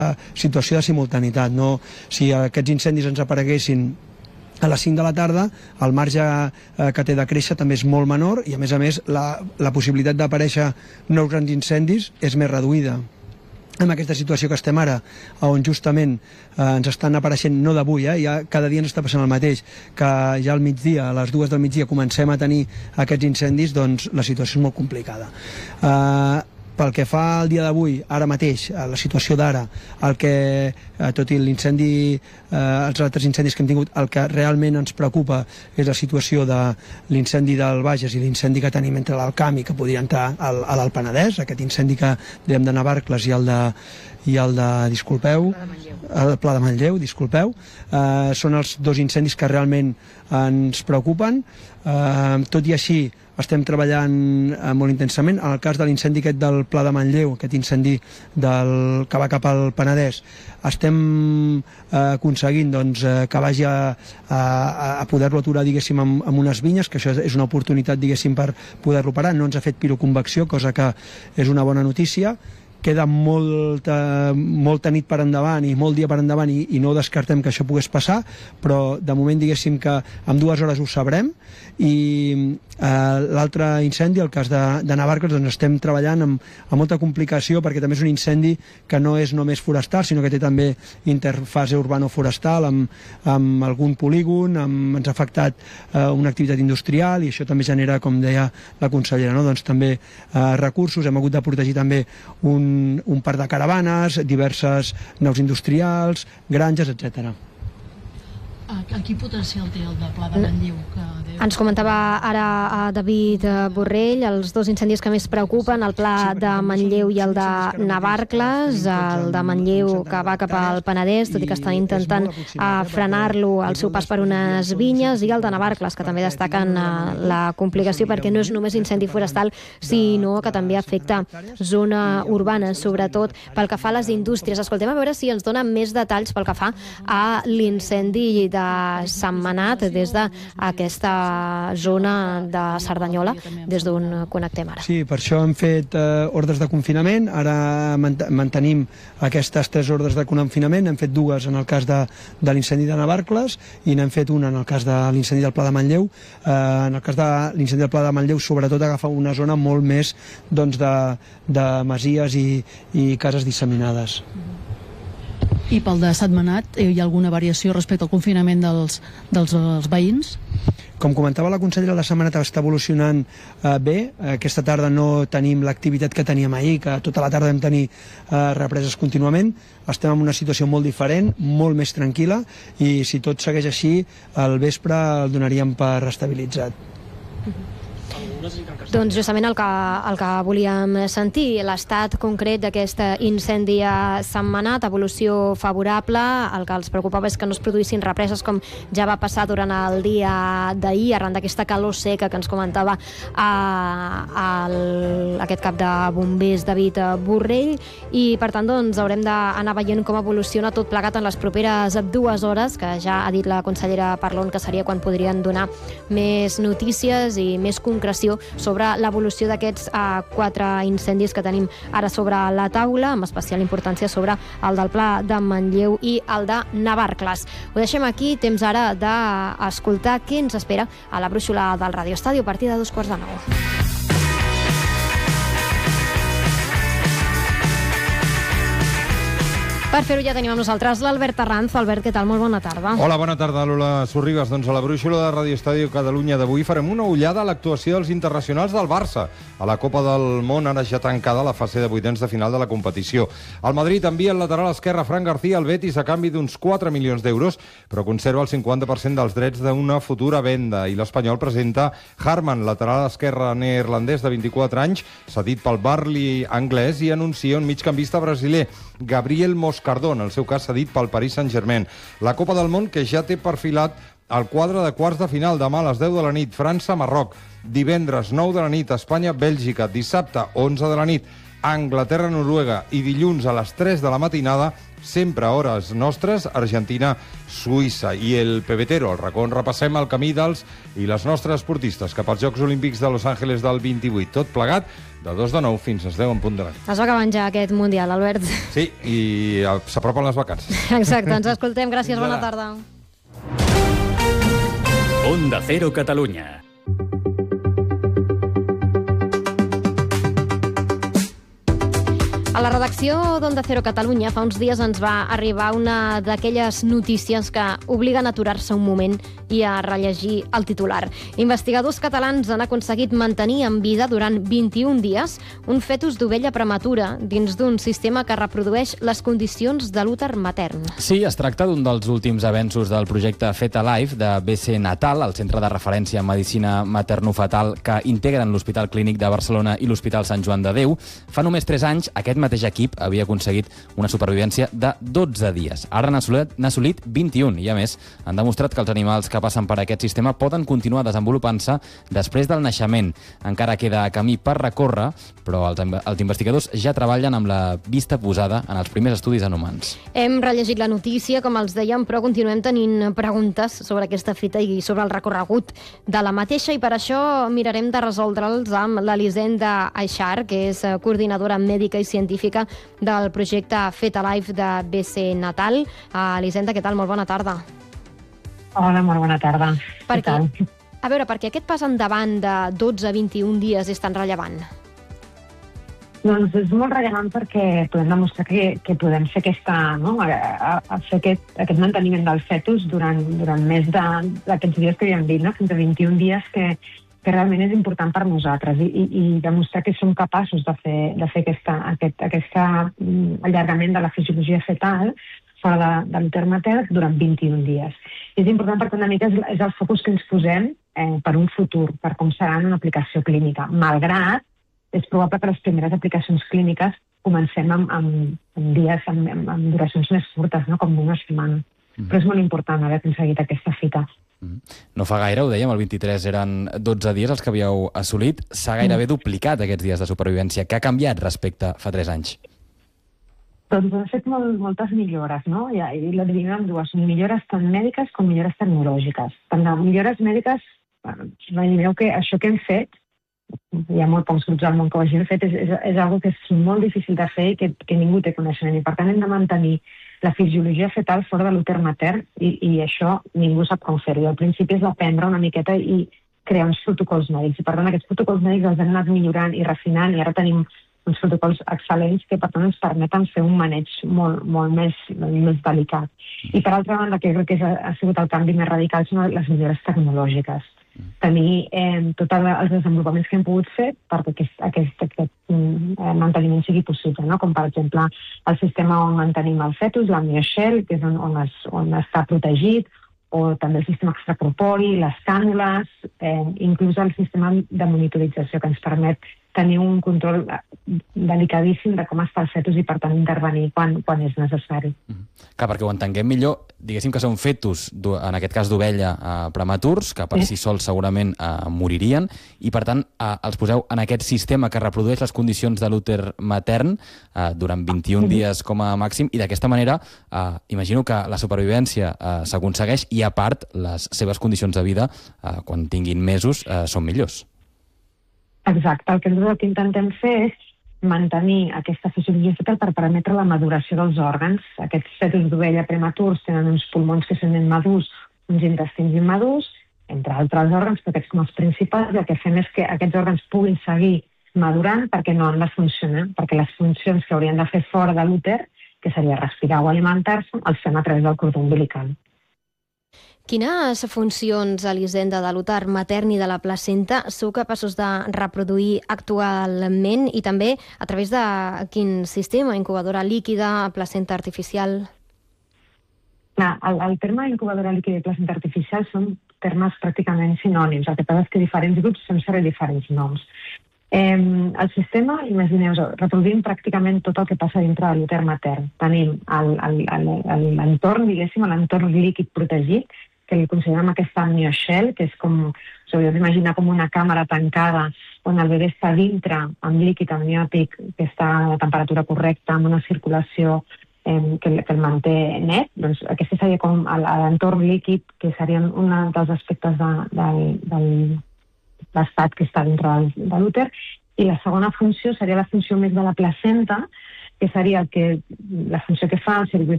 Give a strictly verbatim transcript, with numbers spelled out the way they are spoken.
situació de simultaneïtat. No? Si aquests incendis ens apareguessin a les cinc de la tarda, el marge que té de créixer també és molt menor i, a més a més, la, la possibilitat d'aparèixer nous grans incendis és més reduïda. En aquesta situació que estem ara, on justament eh, ens estan apareixent, no d'avui, eh, ja cada dia ens està passant el mateix, que ja al migdia, a les dues del migdia, comencem a tenir aquests incendis, doncs la situació és molt complicada. Eh, Pel que fa al dia d'avui, ara mateix, a la situació d'ara, el que, eh, tot i l'incendi, eh, els altres incendis que hem tingut, el que realment ens preocupa és la situació de l'incendi del Bages i l'incendi que tenim entre l'Alcamp i que podria entrar al, a l'Alt Penedès, aquest incendi que dèiem de Navarcles i el de, i el de, disculpeu, el Pla de Manlleu, disculpeu, eh, són els dos incendis que realment ens preocupen. Eh, tot i així, estem treballant eh, molt intensament. En el cas de l'incendi aquest del Pla de Manlleu, aquest incendi del, que va cap al Penedès, estem eh, aconseguint doncs, eh, que vagi a, a, a poder-lo aturar, diguéssim, amb, amb unes vinyes, que això és una oportunitat, diguéssim, per poder-lo parar. No ens ha fet piroconvecció, cosa que és una bona notícia. Queda molta, molta nit per endavant i molt dia per endavant i, i no descartem que això pogués passar, però de moment diguéssim que en dues hores ho sabrem. I eh, l'altre incendi, el cas de, de Navarcles, doncs estem treballant amb, amb molta complicació, perquè també és un incendi que no és només forestal, sinó que té també interfase urbano-forestal amb, amb algun polígon, amb, ens ha afectat eh, una activitat industrial, i això també genera, com deia la consellera, no? Doncs també eh, recursos. Hem hagut de protegir també un un parc de caravanes, diverses naus industrials, granges, etcètera. En quin potencial té el de Pla de Manlleu? Que deu... Ens comentava ara a David Borrell els dos incendis que més preocupen, el Pla de Manlleu i el de Navarcles, el de Manlleu que va cap al Penedès, tot i que estan intentant frenar-lo al seu pas per unes vinyes, i el de Navarcles, que també destaquen la complicació perquè no és només incendi forestal, sinó que també afecta zona urbana, sobretot pel que fa a les indústries. Escoltem a veure si ens dona més detalls pel que fa a l'incendi de Sentmenat des d'aquesta zona de Cerdanyola, des d'on connectem ara. Sí, per això hem fet eh, ordres de confinament. Ara mantenim aquestes tres ordres de confinament. Hem fet dues en el cas de, de l'incendi de Navarcles i n'hem fet una en el cas de l'incendi del Pla de Manlleu. Eh, en el cas de l'incendi del Pla de Manlleu, sobretot agafa una zona molt més doncs, de, de masies i, i cases disseminades. I pel de Sentmenat, hi ha alguna variació respecte al confinament dels, dels, dels veïns? Com comentava la consellera, la Sentmenat està evolucionant eh, bé. Aquesta tarda no tenim l'activitat que teníem ahir, que tota la tarda vam tenir eh, represes contínuament. Estem en una situació molt diferent, molt més tranquil·la, i si tot segueix així, al vespre el donaríem per estabilitzat. Doncs justament el que, el que volíem sentir, l'estat concret d'aquest incendi a Sentmenat, evolució favorable. El que els preocupava és que no es produïssin represes com ja va passar durant el dia d'ahir, arran d'aquesta calor seca que ens comentava a, a el, aquest cap de bombers David Borrell, i per tant doncs haurem d'anar veient com evoluciona tot plegat en les properes dues hores, que ja ha dit la consellera Parlon que seria quan podrien donar més notícies i més concreció sobre l'evolució d'aquests uh, quatre incendis que tenim ara sobre la taula, amb especial importància sobre el del Pla de Manlleu i el de Navarcles. Ho deixem aquí, temps ara d'escoltar què ens espera a la brúixola del Radio Estadio a partir de dos quarts de nou. Per fer-ho ja tenim amb nosaltres l'Albert Arranz. Albert, què tal? Molt bona tarda. Hola, bona tarda, Lola Sorribas. Doncs a la brúixola de Radio Estadio Catalunya d'avui farem una ullada a l'actuació dels internacionals del Barça a la Copa del Món, ara ja tancada la fase de vuitens de final de la competició. El Madrid envia el lateral esquerre Fran García al Betis a canvi d'uns quatre milions d'euros, però conserva el cinquanta per cent dels drets d'una futura venda. I l'Espanyol presenta Harman, lateral esquerre neerlandès de vint-i-quatre anys, cedit pel Burnley anglès, i anuncia un migcampista brasiler, Gabriel Moscardó, en el seu cas cedit pel Paris Saint-Germain. La Copa del Món, que ja té perfilat el quadre de quarts de final, demà a les deu de la nit, França-Marroc, divendres nou de la nit, Espanya-Bèlgica, dissabte onze de la nit, Anglaterra-Noruega, i dilluns a les tres de la matinada, sempre a hores nostres, Argentina-Suïssa. I el pebetero, al racó on repassem el camí dels i les nostres esportistes cap als Jocs Olímpics de Los Angeles del vint-i-vuit. Tot plegat de dos de nou fins als deu en punt de la nit. Es va acabant ja aquest Mundial, Albert. Sí, i s'apropen les vacances. Exacte, ens escoltem. Gràcies, bona tarda. Onda Cero Catalunya. A la redacció d'Onda Cero Catalunya fa uns dies ens va arribar una d'aquelles notícies que obliguen a aturar-se un moment i a rellegir el titular. Investigadors catalans han aconseguit mantenir en vida durant vint-i-un dies un fetus d'ovella prematura dins d'un sistema que reprodueix les condicions de l'úter matern. Sí, es tracta d'un dels últims avenços del projecte Fetalife de B C Natal, el centre de referència en medicina maternofetal que integren l'Hospital Clínic de Barcelona i l'Hospital Sant Joan de Déu. Fa només tres anys, aquest mateix equip havia aconseguit una supervivència de dotze dies. Ara n'ha assolit, n'ha assolit vint-i-un i, a més, han demostrat que els animals que passen per aquest sistema poden continuar desenvolupant-se després del naixement. Encara queda camí per recórrer, però els, els investigadors ja treballen amb la vista posada en els primers estudis en humans. Hem rellegit la notícia, com els dèiem, però continuem tenint preguntes sobre aquesta fita i sobre el recorregut de la mateixa, i per això mirarem de resoldre'ls amb l'Elisenda Aixar, que és coordinadora mèdica i científica del projecte Fetalife de B C Natal. Uh, Elisenda, què tal? Molt bona tarda. Hola, molt bona tarda. Per què? A veure, per què aquest pas endavant de dotze a vint-i-un dies és tan rellevant? Doncs és molt rellevant perquè podem demostrar que, que podem fer, aquesta, no? a, a fer aquest, aquest manteniment del fetus durant, durant més d'aquests dies que havíem dit, no? Fins a vint-i-un dies, que, que realment és important per nosaltres, i, i, i demostrar que som capaços de fer, de fer aquesta, aquest aquesta allargament de la fisiologia fetal fora de, de l'úter matern durant vint-i-un dies. I és important perquè una mica és, és el focus que ens posem eh, per un futur, per com serà en una aplicació clínica. Malgrat, és probable que les primeres aplicacions clíniques comencem amb, amb, amb dies, amb, amb, amb duracions més curtes, no? Com una setmana. Mm. Però és molt important haver aconseguit aquesta fita. Mm. No fa gaire, ho dèiem, el vint-i-tres eren dotze dies els que havíeu assolit. S'ha gairebé mm. duplicat aquests dies de supervivència. Què ha canviat respecte a fa tres anys? Doncs hem fet molt, moltes millores, no? I, i la dividim en dues. Millores tant mèdiques com millores tecnològiques. Tant de millores mèdiques, imagineu que això que hem fet, hi ha molt pocs grups al món que ho hagin fet, és, és, és una que és molt difícil de fer i que, que ningú té coneixement. I per tant hem de mantenir la fisiologia fetal fora de l'úter matern, i, i això ningú sap com fer-ho. Al principi és d'aprendre una miqueta i crear uns protocols mèdics. I per tant aquests protocols mèdics els hem anat millorant i refinant, i ara tenim uns protocols excel·lents que, per tant, ens permeten fer un maneig molt, molt més, més delicat. I, per altra banda, que crec que ha, ha sigut el canvi més radical són les millores tecnològiques. Mm. Tenir eh, tots els desenvolupaments que hem pogut fer perquè aquest, aquest, aquest eh, manteniment sigui possible, no? Com, per exemple, el sistema on mantenim el fetus, la mioshell, que és on, on, es, on està protegit, o també el sistema extracorpori, les cànules, eh, inclús el sistema de monitorització que ens permet tenir un control delicadíssim de com està el fetus i, per tant, intervenir quan, quan és necessari. Mm. Clar, perquè ho entenguem millor, diguéssim que són fetus, en aquest cas d'ovella, eh, prematurs, que per sí. si sols segurament eh, moririen, i, per tant, eh, els poseu en aquest sistema que reprodueix les condicions de l'úter matern eh, durant vint-i-un mm. dies com a màxim, i d'aquesta manera, eh, imagino que la supervivència eh, s'aconsegueix, i, a part, les seves condicions de vida, eh, quan tinguin mesos, eh, són millors. Exacte, el que nosaltres intentem fer és mantenir aquesta fisiologia fetal per permetre la maduració dels òrgans. Aquests fetus d'ovella prematurs tenen uns pulmons que són immadurs, uns intestins immadurs, entre altres òrgans, però aquests com els principals, i el que fem és que aquests òrgans puguin seguir madurant perquè no han de funcionar, perquè les funcions que haurien de fer fora de l'úter, que seria respirar o alimentar-se, els fem a través del cordó umbilical. Quines funcions, Elisenda, de l'úter matern i de la placenta sou capaços de reproduir actualment, i també a través de quin sistema? Incubadora líquida, placenta artificial? Clar, el, el terme incubadora líquida i placenta artificial són termes pràcticament sinònims. El que passa és que diferents grups fem servir diferents noms. Eh, el sistema, imagineu, reproduïm pràcticament tot el que passa dintre de l'úter matern. Tenim l'entorn, diguéssim, l'entorn líquid protegit, que li considerem aquesta mioshell, que és com, us hauríeu d'imaginar com una càmera tancada on el bebè està dintre amb líquid amniòtic que està a la temperatura correcta, amb una circulació eh, que, que el manté net. Doncs aquest seria com l'entorn líquid, que serien un dels aspectes de, de, de l'estat que està dintre del, de l'úter. I la segona funció seria la funció més de la placenta, que seria que la funció que fa el circuit